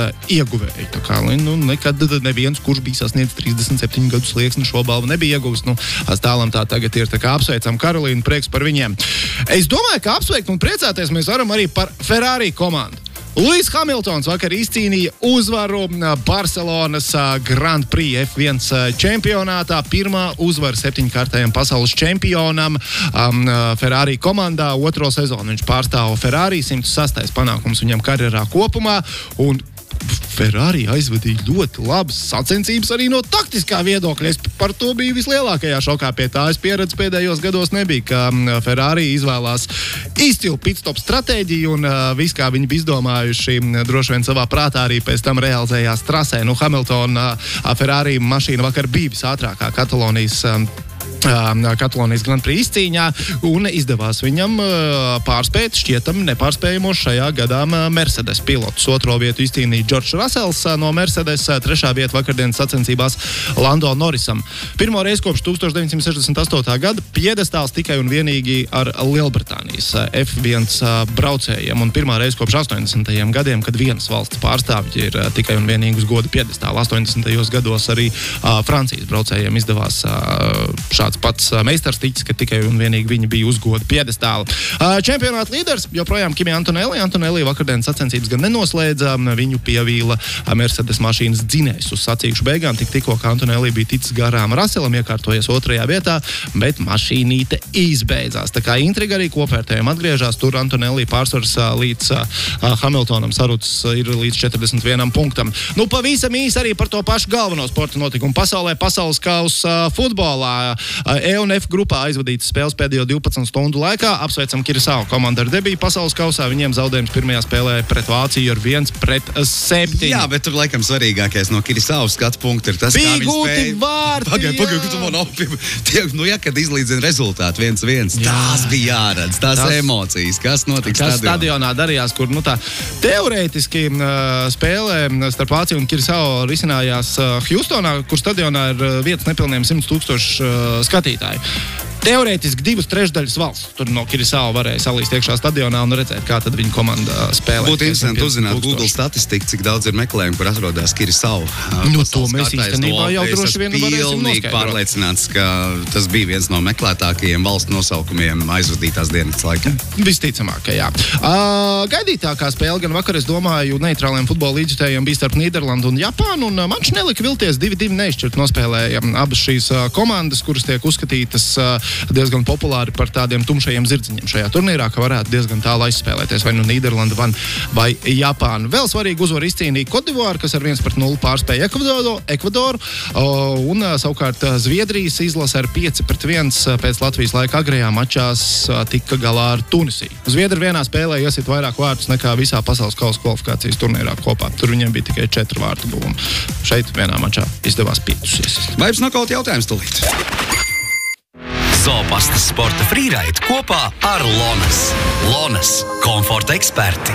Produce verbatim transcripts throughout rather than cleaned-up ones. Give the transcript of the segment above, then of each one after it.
uh, ieguvēju. Tā kā, nu, nekad neviens, kurš bija sasniedz trīsdesmit septiņu gadu slieksni, šo balvu nebija ieguvis. Nu, stālam tā tagad ir, tā kā apsveicam Karolīnu, prieks par viņiem. Es domāju, ka apsveikt un priecāties mēs varam arī par Ferrari komandu. Lewis Hamiltons vakar izcīnīja uzvaru Barcelonas Grand Prix F viens čempionātā. Pirmā uzvara septiņkārtējam pasaules čempionam um, Ferrari komandā. Otro sezonu viņš pārstāv Ferrari, simt sastais panākums viņam karjerā kopumā. Un Ferrari aizvadīja ļoti labas sacensības arī no taktiskā viedokļa. Es par to biju vislielākajā šokā. Pie tā es pieredzu pēdējos gados nebija, ka Ferrari izvēlās izcilu pitstop stratēģiju un uh, viss, kā viņi bija izdomājuši, droši vien savā prātā arī pēc tam realizējās trasē. Nu, Hamiltona uh, Ferrari mašīna vakar bija visātrākā Katalonijas um, Katalonijas Grand Prix izcīņā un izdevās viņam pārspēt šķietam nepārspējamos šajā gadā Mercedes pilotus. Otro vietu izcīnīja Džordžs Rasels no Mercedes, trešā vieta vakardienas sacensībās Lando Norrisam. Pirmo reizi kopš tūkstoš deviņsimt sešdesmit astotā gada piedestāls tikai un vienīgi ar Lielbritānijas F viens braucējiem un pirmā reize kopš astoņdesmitajiem gadiem, kad vienas valsts pārstāvji ir tikai un vienīgi uz goda piedestāla. astoņdesmitajos gados arī uh, Francijas braucējiem izdevās uh, šāds pats meistars ticis, ka tikai un vienīgi viņi bija uz goda piedestāla. Čempionāta līderis joprojām Kimi Antonelli. Antonelli vakardienas sacensības gan nenoslēdza, viņu pievīla Mercedes mašīnas dzinējs uz sacīkšu beigām. Tik tikko, ka Antonelli bija ticis garām Raselam, iekārtojies otrajā vietā, bet mašīnīte izbeidzās. Tā kā intriga arī kopvērtējumi atgriežās, tur Antonelli pārsvars līdz uh, Hamiltonam sarucis ir līdz četrdesmit vienam punktam. Nu, pavisam īsi arī par to pašu galveno sporta notikumu pasaulē, pasaules kausa uh, futbolā. E un F grupā aizvadītas spēles pēdējo divpadsmit stundu laikā. Apsveicam Kurisau komandu ar debiju pasaules kausā. Viņiem zaudējums pirmajā spēlē pret Vāciju ar viens pret septiņi. Jā, bet tur laikam svarīgākais no Kurisau skatu punkta ir tas, bija kā viņi spēja. Vārti, pagaid, pagaid, ka tu man apjū. Nu, ja, kad izlīdzina rezultātu viens viens, tās bija jāredz, tās, tās emocijas, kas notiks kas stadionā. stadionā darījās, kur, nu tā, teorētiski uh, spēlē starp Vāciju un Kurisau risinājās uh, Hjūstonā, kur stadionā ir uh, vietas nepilniem simts tūkstoši uh, skatītāji. Teorētiski divas trešdaļas valsts tur no Kurisau varēja salīst iekšā stadionā un redzēt, kā tad viņa komanda spēlē. Būtu interesanti uzzināt Google statistiku, cik daudz ir meklējumu, kur atrodas Kurisau. Nu, to mēs īstenībā jau droši vien varēsim pilnīgi noskaidrot. pārliecināts, ka tas bija viens no meklētākajiem valsts nosaukumiem aizvadītās dienas laikā. Visticamāk, ka jā. Uh, gaidītākā spēle gan vakar, es domāju, neitrāliem futbola līdzjutējiem bija starp Nīderlandu un Japānu, un man nelika vilties divi divi neizšķirt nospēlēja abas šīs uh, komandas, kuras tiek uzskatītas uh, diezgan populāri par tādiem tumšajiem zirdziņiem šajā turnīrā, ka varētu diezgan tālu aizspēlēties vai nu Nīderlanda vai, vai Japāna. Vēl svarīgi uzvaru izcīnīja Kodivāru, kas ar viens pret nulli pārspēja Ekvadoru, Ekvadoru un savukārt Zviedrijas izlase ar pieci pret viens pēc Latvijas laika agrējā mačās tika galā ar Tunisiju. Zviedri vienā spēlē iesit vairāk vārtus nekā visā pasaules kausa kvalifikācijas turnīrā kopā. Tur viņiem bija tikai četru vārtu guvumi. Šeit vienā mačā izdevās piecus iesit. Vai jums nokaut jautājums tūlīt? Zopastas sporta frīraid kopā ar Lonas. Lonas – komforta eksperti.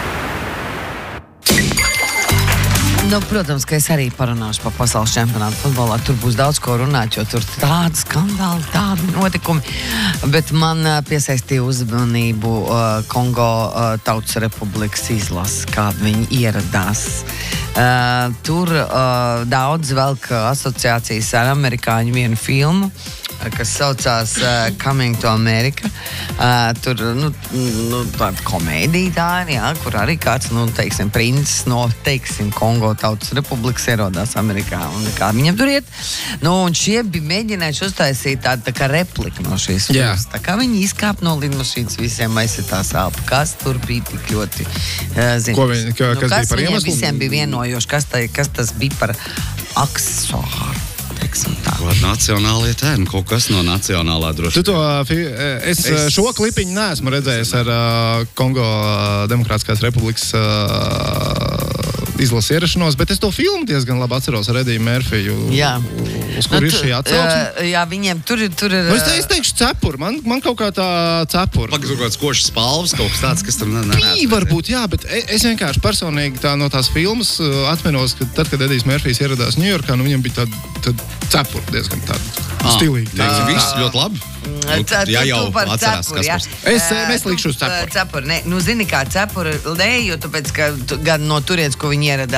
Nu, protams, ka es arī parunāšu par pasaules čempionātu futbolā. Tur būs daudz ko runāt, jo tur tādi skandāli, tādi notikumi. Bet man uh, piesaistīja uzmanību uh, Kongo uh, Tautas Republikas izlase, kāda viņi ieradās. Uh, tur uh, daudz velk asociācijas ar amerikāņu vienu filmu, kas saucās uh, Coming to America. Uh, tur, nu, nu, tāda komēdija tā ir, jā, kur arī kāds, nu, teiksim, princis no, teiksim, Kongo Tautas Republikas ierodās Amerikā, un kā viņam tur iet. Nu, un šie bija mēģinājuši uztaisīt tādu tā kā repliku no šīs filmas. Tā kā viņi izkāp no lidmašīnas, visiem aizsitās elpa. Kas tur bija tik ļoti, uh, zin, Ko viņi, ka, nu, kas kas bija par viņiem iemeslu? visiem bija vienojoši, kas, tā, kas tas bija par aksesuāru. Nacionālie tēni, kaut kas no nacionālā droši. Tu to, es, es šo klipiņu neesmu redzējis ar uh, Kongo uh, Demokrātiskās Republikas uh, izlases ierašanos, bet es to filmu diezgan labi atceros ar Eddiju Mērfiju. Jā. Uz kur nu, ir šī atsauksme? Uh, jā, viņiem tur ir... Tur ir nu, es, te, es teikšu cepuri, man, man kaut kā tā cepuri. Pagaid, kaut kāds košas palvas, kaut kas tāds, kas tam neatspēj. Bija varbūt, jā, bet es vienkārši personīgi tā no tās filmas uh, atminos, ka tad, kad Edijs Mērfijs ieradās Ņujorkā, nu viņam bija tāda cepuri diezgan tāda ah, stilīga. Tā ir viss ļoti labi. Nu, jā, jau atcerās, cepuri, kas jā. par... Es, mēs likšu uz cepuri. Cepuri, ne, nu zini kā cepuri lēju, tāpēc, ka tu, gan no turienes, ko viņi ieradās,